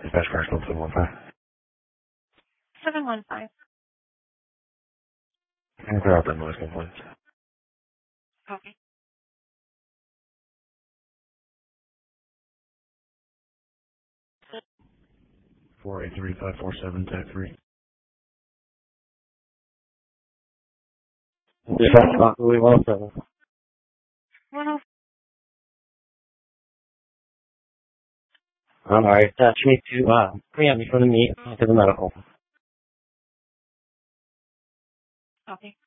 Dispatch car still 715. 715. And clear out that noise complaint. Okay. 483-547-3. Dispatch possibly 107. 104. I'm alright. She needs to preempt me from the meet to the medical. Okay.